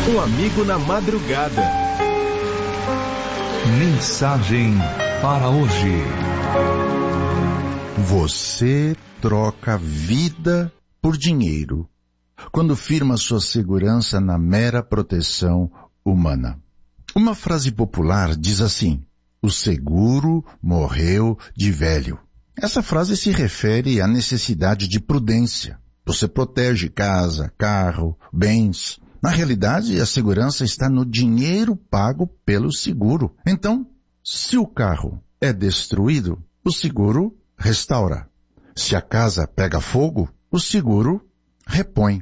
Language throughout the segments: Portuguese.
Um amigo na madrugada. Mensagem para hoje. Você troca vida por dinheiro quando firma sua segurança na mera proteção humana. Uma frase popular diz assim: o seguro morreu de velho. Essa frase se refere à necessidade de prudência. Você protege casa, carro, bens. Na realidade, a segurança está no dinheiro pago pelo seguro. Então, se o carro é destruído, o seguro restaura. Se a casa pega fogo, o seguro repõe.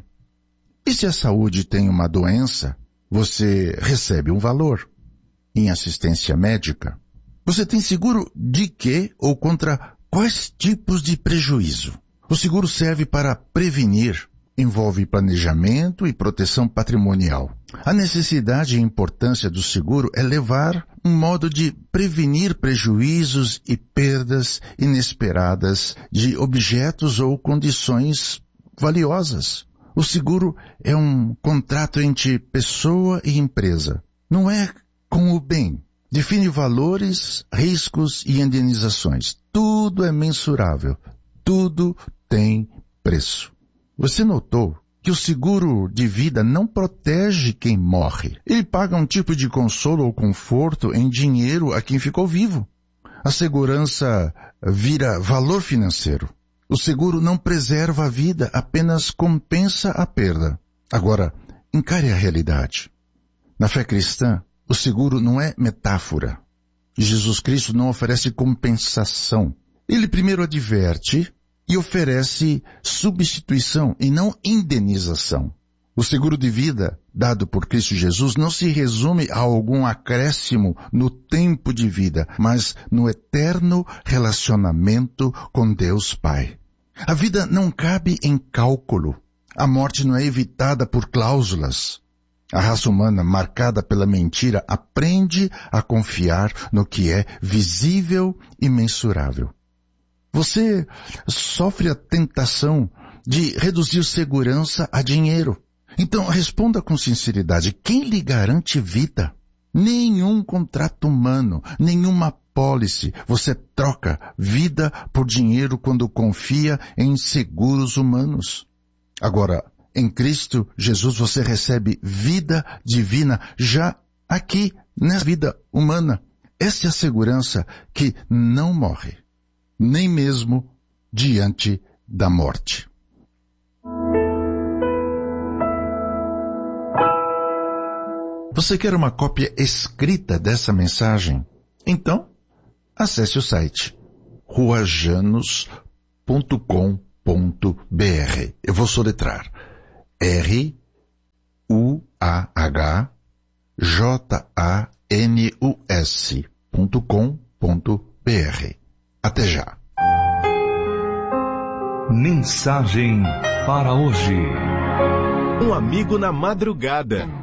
E se a saúde tem uma doença, você recebe um valor. Em assistência médica, você tem seguro de quê ou contra quais tipos de prejuízo? O seguro serve para prevenir, envolve planejamento e proteção patrimonial. A necessidade e importância do seguro é levar um modo de prevenir prejuízos e perdas inesperadas de objetos ou condições valiosas. O seguro é um contrato entre pessoa e empresa. Não é com o bem. Define valores, riscos e indenizações. Tudo é mensurável. Tudo tem preço. Você notou que o seguro de vida não protege quem morre. Ele paga um tipo de consolo ou conforto em dinheiro a quem ficou vivo. A segurança vira valor financeiro. O seguro não preserva a vida, apenas compensa a perda. Agora, encare a realidade. Na fé cristã, o seguro não é metáfora. Jesus Cristo não oferece compensação. Ele primeiro adverte e oferece substituição e não indenização. O seguro de vida dado por Cristo Jesus não se resume a algum acréscimo no tempo de vida, mas no eterno relacionamento com Deus Pai. A vida não cabe em cálculo. A morte não é evitada por cláusulas. A raça humana, marcada pela mentira, aprende a confiar no que é visível e mensurável. Você sofre a tentação de reduzir segurança a dinheiro. Então, responda com sinceridade: quem lhe garante vida? Nenhum contrato humano, nenhuma pólice. Você troca vida por dinheiro quando confia em seguros humanos. Agora, em Cristo Jesus você recebe vida divina já aqui, nessa vida humana. Essa é a segurança que não morre, nem mesmo diante da morte. Você quer uma cópia escrita dessa mensagem? Então, acesse o site ruajanus.com.br. Eu vou soletrar: ruajanus.com.br. Até já. Mensagem para hoje. Um amigo na madrugada.